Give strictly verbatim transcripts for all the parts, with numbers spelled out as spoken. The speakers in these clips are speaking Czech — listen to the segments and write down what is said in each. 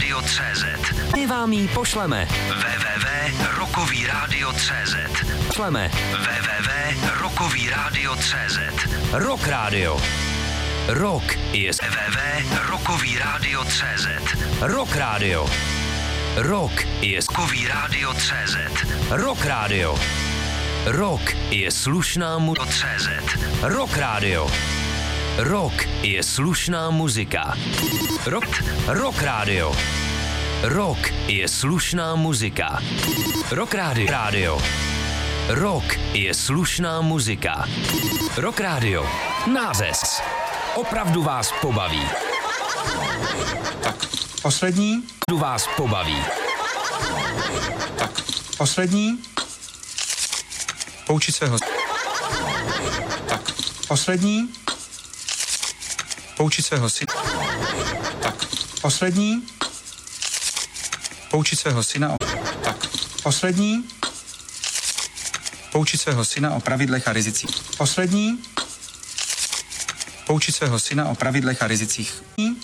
rádio tečka cé zet. My vám ji pošleme. w w w tečka rokový rádio tečka cé zet. Pošleme. w w w tečka rokový rádio tečka cé zet. Rock Radio. Rock je... w w w tečka rokový rádio tečka cé zet. Rock Radio. Rock je... Rokový rádio tečka cé zet. Rock Radio. Rock je slušná mu... .cz. Rock Radio. Rock je slušná muzika. Rock, rock Radio. Rock je slušná muzika. Rock Radio. Radio. Rock je slušná muzika. Rock Radio. Nářez. Opravdu vás pobaví. Tak, poslední. Opravdu vás pobaví. Tak, poslední. Poučit svého... Tak, poslední. Poučit svého syna. Tak, poslední. Poučit svého syna o... Tak, poslední. Poučit svého syna o pravidlech a rizicích. Poslední. Poučit svého syna o pravidlech a rizicích.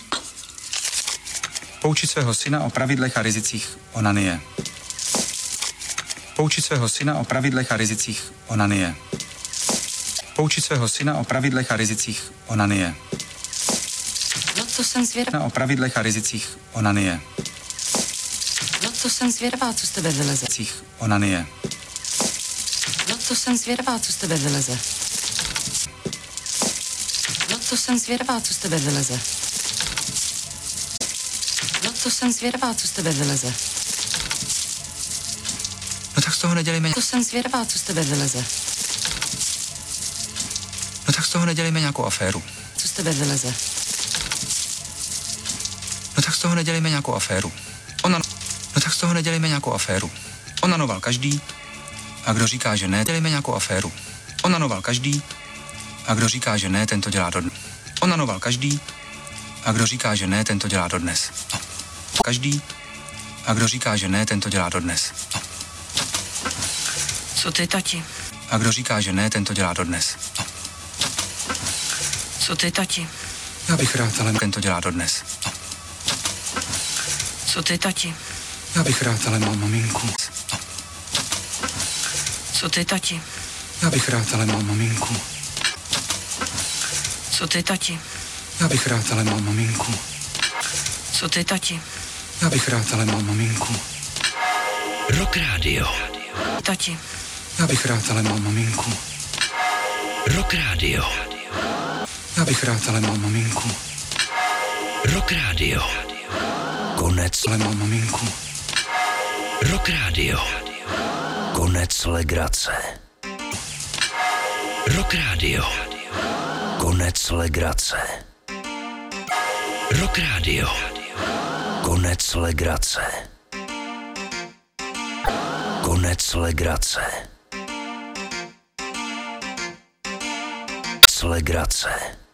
Poučit svého syna o pravidlech a rizicích onanie. Poučit svého syna o pravidlech a rizicích onanie. Poučit svého syna o pravidlech a rizicích onanie. No to jsem zvědavá. O pravidlech a rizicích onanie. No to jsem zvědavá, co z tebe vyleze. Onanie. No to jsem zvědavá, co z tebe vyleze. No to jsem zvědavá, co z tebe vyleze. No to jsem zvědavá, co z tebe vyleze. No tak z toho nedělejme... To jsem zvědavá, co z tebe vyleze. No tak z toho nedělejme nějakou aféru. Co z tebe vyleze. No tak z toho nedělejme nějakou aféru. Ona... No tak z toho nedělejme nějakou aféru. Onanoval každý. A kdo říká, že ne, dělejme nějakou aféru. Onanoval každý. A kdo říká, že ne, ten to dělá dodnes. Onanoval každý. A kdo říká, že ne, ten to dělá dodnes. No. Každý. A kdo říká, že ne, ten to dělá dodnes. No. Co ty, tati? A kdo říká, že ne, ten to dělá dodnes. No. Co ty, tati? Já bych rád, ale ten to dělá dodnes. No. Co ty, tati? Já bych rád, ale mám maminku. No. Co ty, tati? Já bych rád, ale mám maminku. Co ty, tati? Já bych rád, ale mám maminku. Co ty, tati? Já bych rád, ale mám maminku. Rock Radio. Tati. Já bych rád, ale mám maminku. Rock Radio. Já bych rád, ale mám maminku. Rock Radio. Konec. Ale mám maminku. Rock Radio. Konec legrace. Rock Radio. Konec legrace. Rock Radio. Konec legrace. Konec legrace. Konec legrace.